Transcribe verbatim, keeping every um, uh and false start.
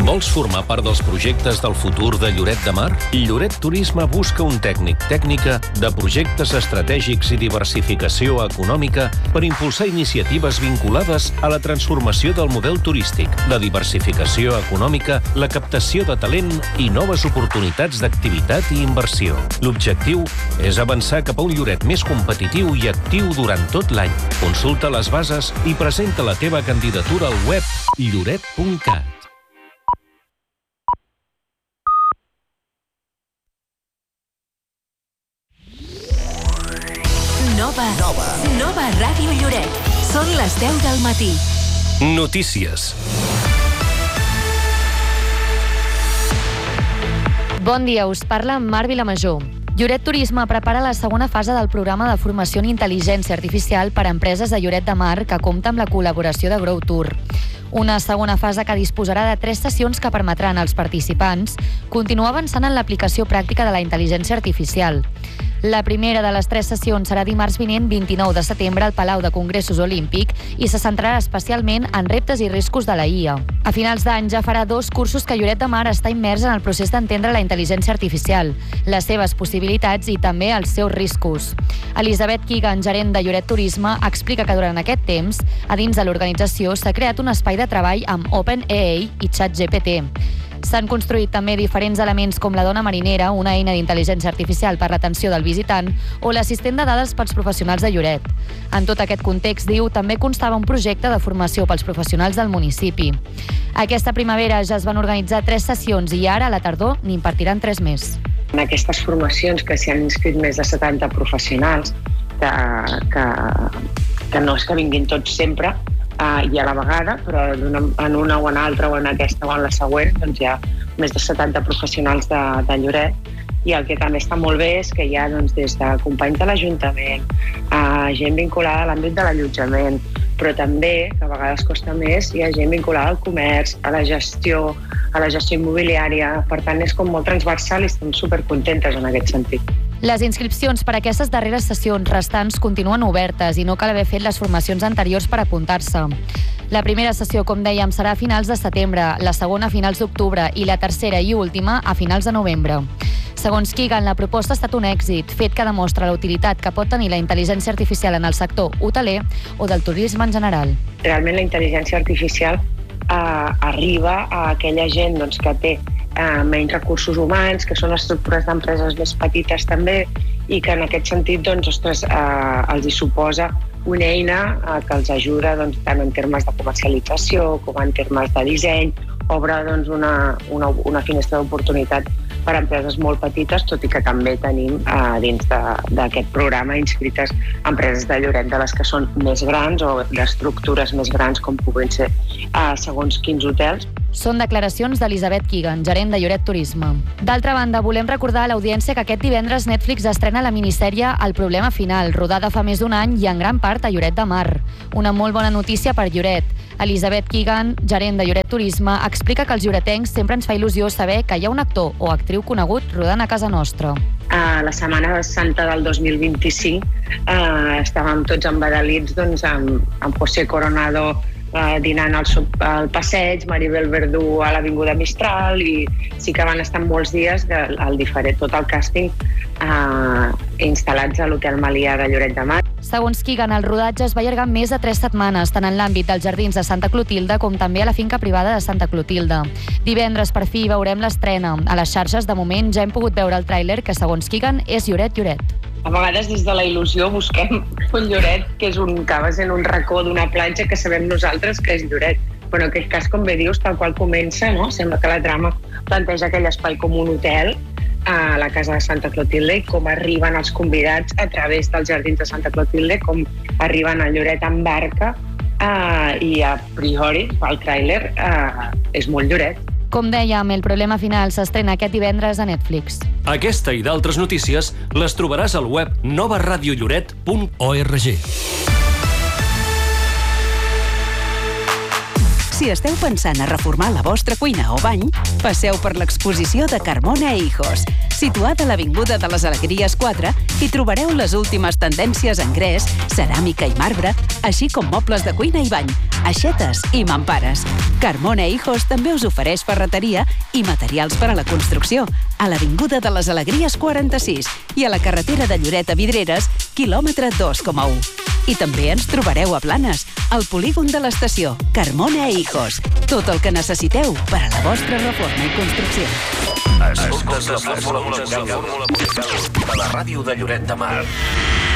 Vols formar part dels projectes del futur de Lloret de Mar? Lloret Turisme busca un tècnic tècnica de projectes estratègics i diversificació econòmica per impulsar iniciatives vinculades a la transformació del model turístic, la diversificació econòmica, la captació de talent i noves oportunitats d'activitat i inversió. L'objectiu és avançar cap a un Lloret més competitiu i actiu durant tot l'any. Consulta les bases i presenta la teva candidatura al web lloret punt cat. Nova. Nova. Nova Ràdio Lloret. Són les deu del matí. Notícies. Bon dia, us parla Mar Vilamajor. Lloret Turisme prepara la segona fase del programa de formació en intel·ligència artificial per a empreses de Lloret de Mar que compta amb la col·laboració de Grow Tour. Una segona fase que disposarà de tres sessions que permetran als participants continuar avançant en l'aplicació pràctica de la intel·ligència artificial. La primera de les tres sessions serà dimarts vinent, vint-i-nou de setembre, al Palau de Congressos Olímpic i se centrarà especialment en reptes i riscos de la I A. A finals d'any ja farà dos cursos que Lloret de Mar està immers en el procés d'entendre la intel·ligència artificial, les seves possibilitats i també els seus riscos. Elisabet Keegan, gerent de Lloret Turisme, explica que durant aquest temps, a dins de l'organització, s'ha creat un espai de treball amb OpenAI i ChatGPT. S'han construït també diferents elements com la dona marinera, una eina d'intel·ligència artificial per l'atenció del visitant, o l'assistent de dades pels professionals de Lloret. En tot aquest context, diu, també constava un projecte de formació pels professionals del municipi. Aquesta primavera ja es van organitzar tres sessions i ara, a la tardor, n'impartiran tres més. En aquestes formacions que s'hi han inscrit més de setanta professionals, que, que, que no és que vinguin tots sempre, Uh, i a la vegada, però una, en una o en altra o en aquesta o en la següent, doncs hi ha més de setanta professionals de, de Lloret, i el que també està molt bé és que hi ha doncs, des de companys de l'Ajuntament, uh, gent vinculada a l'àmbit de l'allotjament, però també, que a vegades costa més, hi ha gent vinculada al comerç, a la gestió, a la gestió immobiliària. Per tant, és com molt transversal i estem supercontentes en aquest sentit. Les inscripcions per a aquestes darreres sessions restants continuen obertes i no cal haver fet les formacions anteriors per apuntar-se. La primera sessió, com dèiem, serà a finals de setembre, la segona a finals d'octubre i la tercera i última a finals de novembre. Segons Keegan, la proposta ha estat un èxit, fet que demostra la utilitat que pot tenir la intel·ligència artificial en el sector hoteler o del turisme en general. Realment la intel·ligència artificial eh, arriba a aquella gent doncs, que té eh, menys recursos humans, que són estructures d'empreses més petites també, i que en aquest sentit doncs, ostres, eh, els hi suposa una eina eh, que els ajuda doncs, tant en termes de comercialització com en termes de disseny, obre doncs, una, una, una finestra d'oportunitat per a empreses molt petites, tot i que també tenim eh, dins d'aquest programa inscrites empreses de Lloret, de les que són més grans o d'estructures més grans com puguin ser eh, segons quins hotels. Són declaracions d'Elisabet Keegan, gerent de Lloret Turisme. D'altra banda, volem recordar a l'audiència que aquest divendres Netflix estrena la minissèrie El problema final, rodada fa més d'un any i en gran part a Lloret de Mar. Una molt bona notícia per Lloret. Elisabet Keegan, gerent de Lloret Turisme, explica que als lloretencs sempre ens fa il·lusió saber que hi ha un actor o actriu conegut rodant a casa nostra. A la Setmana Santa del dos mil vint-i-cinc eh, estàvem tots embadalits doncs, amb, amb José Coronado eh, dinant al, al passeig, Maribel Verdú a l'Avinguda Mistral, i sí que van estar molts dies el, el diferent, tot el càsting eh, instal·lats a l'Hotel Melià de Lloret de Mar. Segons Keegan, el rodatge es va allargar més de tres setmanes, tant en l'àmbit dels jardins de Santa Clotilde com també a la finca privada de Santa Clotilde. Divendres, per fi, veurem l'estrena. A les xarxes, de moment, ja hem pogut veure el tràiler que, segons Keegan, és Lloret, Lloret. A vegades, des de la il·lusió, busquem un Lloret que és un, acaba sent un racó d'una platja que sabem nosaltres que és Lloret. Però en aquest cas, com bé dius, tal qual comença, no? Sembla que la trama planteja aquell espai com un hotel a la casa de Santa Clotilde i com arriben els convidats a través dels jardins de Santa Clotilde, com arriben a Lloret en barca eh, i a priori el tràiler eh, és molt Lloret. Com dèiem, El problema final s'estrena aquest divendres a Netflix. Aquesta i d'altres notícies les trobaràs al web nova radio lloret punt org. Si esteu pensant a reformar la vostra cuina o bany, passeu per l'exposició de Carmona e Hijos. Situada a l'Avinguda de les Alegries quatre, hi trobareu les últimes tendències en gres, ceràmica i marbre, així com mobles de cuina i bany, aixetes i mampares. Carmona Hijos també us ofereix ferreteria i materials per a la construcció, a l'Avinguda de les Alegries quaranta-sis i a la carretera de Lloret a Vidreres, quilòmetre dos coma u. I també ens trobareu a Blanes, al polígon de l'estació, Carmona Hijos. Tot el que necessiteu per a la vostra reforma i construcció. Escoltes la fórmula musical de la ràdio de Lloret de Mar.